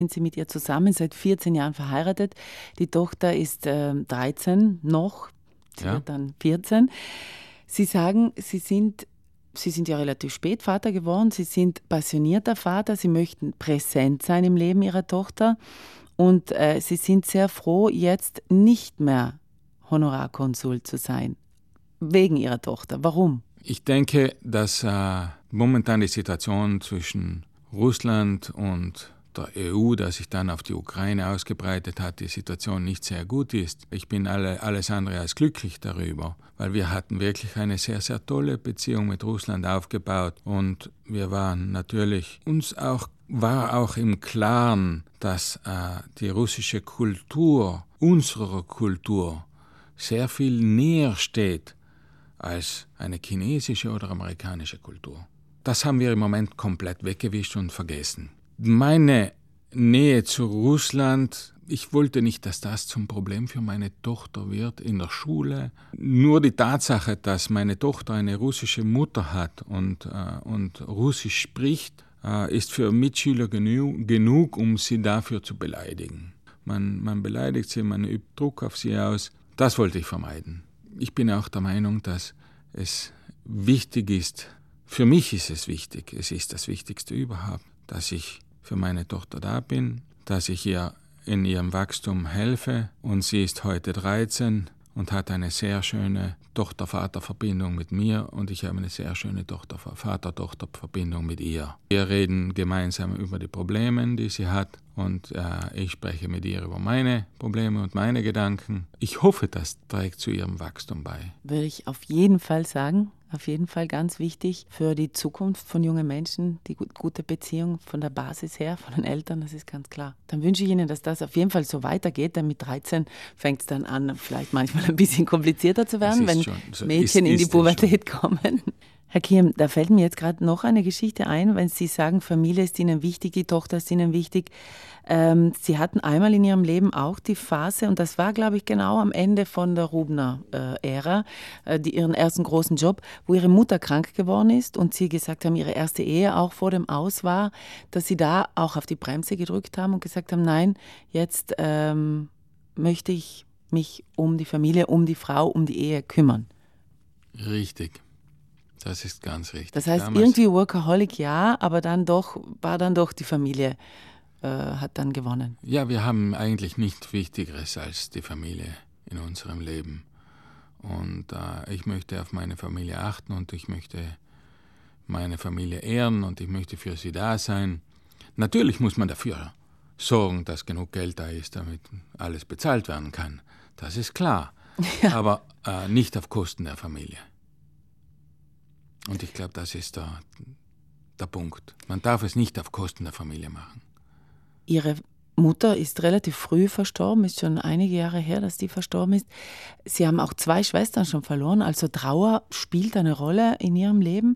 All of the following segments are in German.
Sind Sie mit ihr zusammen, seit 14 Jahren verheiratet. Die Tochter ist 13 noch, sie wird dann 14. Sie sagen, Sie sind ja relativ spät Vater geworden, Sie sind passionierter Vater, Sie möchten präsent sein im Leben Ihrer Tochter und Sie sind sehr froh, jetzt nicht mehr Honorarkonsul zu sein, wegen Ihrer Tochter. Warum? Ich denke, dass momentan die Situation zwischen Russland und der EU, das sich dann auf die Ukraine ausgebreitet hat, die Situation nicht sehr gut ist. Ich bin alles andere als glücklich darüber, weil wir hatten wirklich eine sehr, sehr tolle Beziehung mit Russland aufgebaut und wir waren natürlich war auch im Klaren, dass die russische Kultur, unserer Kultur, sehr viel näher steht als eine chinesische oder amerikanische Kultur. Das haben wir im Moment komplett weggewischt und vergessen. Meine Nähe zu Russland, ich wollte nicht, dass das zum Problem für meine Tochter wird in der Schule. Nur die Tatsache, dass meine Tochter eine russische Mutter hat und Russisch spricht, ist für Mitschüler genug, um sie dafür zu beleidigen. Man beleidigt sie, man übt Druck auf sie aus. Das wollte ich vermeiden. Ich bin auch der Meinung, dass es wichtig ist, für mich ist es wichtig, es ist das Wichtigste überhaupt, dass ich für meine Tochter da bin, dass ich ihr in ihrem Wachstum helfe und sie ist heute 13 und hat eine sehr schöne Tochter-Vater-Verbindung mit mir und ich habe eine sehr schöne Vater-Tochter-Verbindung mit ihr. Wir reden gemeinsam über die Probleme, die sie hat und ich spreche mit ihr über meine Probleme und meine Gedanken. Ich hoffe, das trägt zu ihrem Wachstum bei. Würde ich auf jeden Fall sagen. Auf jeden Fall ganz wichtig für die Zukunft von jungen Menschen, die gute Beziehung von der Basis her, von den Eltern, das ist ganz klar. Dann wünsche ich Ihnen, dass das auf jeden Fall so weitergeht, denn mit 13 fängt es dann an, vielleicht manchmal ein bisschen komplizierter zu werden, wenn Mädchen in die Pubertät kommen. Herr Kirm, da fällt mir jetzt gerade noch eine Geschichte ein, wenn Sie sagen, Familie ist Ihnen wichtig, die Tochter ist Ihnen wichtig. Sie hatten einmal in Ihrem Leben auch die Phase, und das war, glaube ich, genau am Ende von der Rubner-Ära, Ihren ersten großen Job, wo Ihre Mutter krank geworden ist und Sie gesagt haben, Ihre erste Ehe auch vor dem Aus war, dass Sie da auch auf die Bremse gedrückt haben und gesagt haben, nein, jetzt möchte ich mich um die Familie, um die Frau, um die Ehe kümmern. Richtig. Das ist ganz richtig. Das heißt, irgendwie Workaholic ja, aber war dann doch die Familie, hat dann gewonnen. Ja, wir haben eigentlich nichts Wichtigeres als die Familie in unserem Leben. Und ich möchte auf meine Familie achten und ich möchte meine Familie ehren und ich möchte für sie da sein. Natürlich muss man dafür sorgen, dass genug Geld da ist, damit alles bezahlt werden kann. Das ist klar. Ja. Aber nicht auf Kosten der Familie. Und ich glaube, das ist der Punkt. Man darf es nicht auf Kosten der Familie machen. Ihre Mutter ist relativ früh verstorben, ist schon einige Jahre her, dass die verstorben ist. Sie haben auch 2 Schwestern schon verloren, also Trauer spielt eine Rolle in Ihrem Leben.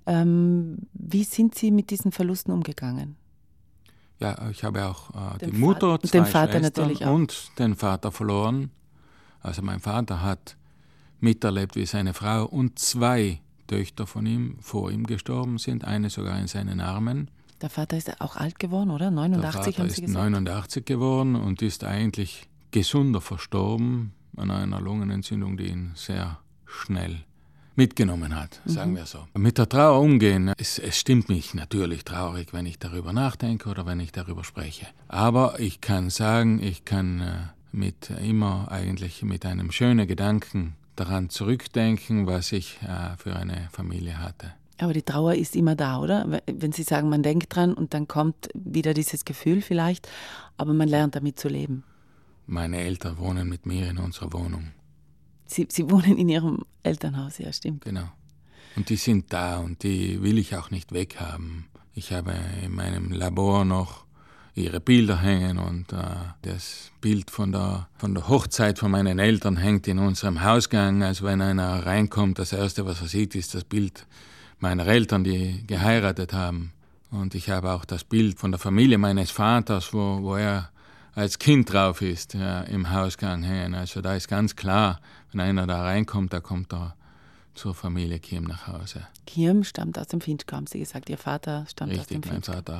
Wie sind Sie mit diesen Verlusten umgegangen? Ja, ich habe auch die Mutter, 2 Schwestern und den Vater verloren. Also mein Vater hat miterlebt, wie seine Frau und 2 Töchter von ihm vor ihm gestorben sind, eine sogar in seinen Armen. Der Vater ist auch alt geworden, oder? 89 haben Sie gesagt? Der Vater ist 89 geworden und ist eigentlich gesunder verstorben an einer Lungenentzündung, die ihn sehr schnell mitgenommen hat, sagen wir so. Mit der Trauer umgehen, es stimmt mich natürlich traurig, wenn ich darüber nachdenke oder wenn ich darüber spreche. Aber ich kann sagen, ich kann immer eigentlich mit einem schönen Gedanken daran zurückdenken, was ich für eine Familie hatte. Aber die Trauer ist immer da, oder? Wenn Sie sagen, man denkt dran und dann kommt wieder dieses Gefühl vielleicht, aber man lernt damit zu leben. Meine Eltern wohnen mit mir in unserer Wohnung. Sie wohnen in Ihrem Elternhaus, ja, stimmt. Genau. Und die sind da und die will ich auch nicht weghaben. Ich habe in meinem Labor noch ihre Bilder hängen und das Bild von der Hochzeit von meinen Eltern hängt in unserem Hausgang. Also wenn einer reinkommt, das Erste, was er sieht, ist das Bild meiner Eltern, die geheiratet haben. Und ich habe auch das Bild von der Familie meines Vaters, wo er als Kind drauf ist, ja, im Hausgang hängen. Also da ist ganz klar, wenn einer da reinkommt, da kommt er zur Familie Kirm nach Hause. Kirm stammt aus dem Vinschgau, haben Sie gesagt. Ihr Vater stammt aus dem Vinschgau. Richtig, mein Vater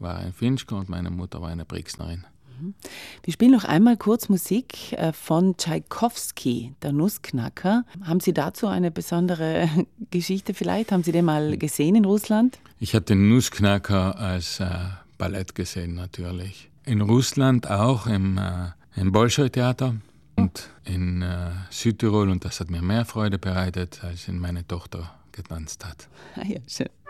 war ein Finchker und meine Mutter war eine Brixnerin. Wir spielen noch einmal kurz Musik von Tschaikowski, der Nussknacker. Haben Sie dazu eine besondere Geschichte vielleicht? Haben Sie den mal gesehen in Russland? Ich habe den Nussknacker als Ballett gesehen natürlich. In Russland auch im Bolschoi-Theater und in Südtirol, und das hat mir mehr Freude bereitet, als wenn meine Tochter getanzt hat. Ah ja, schön.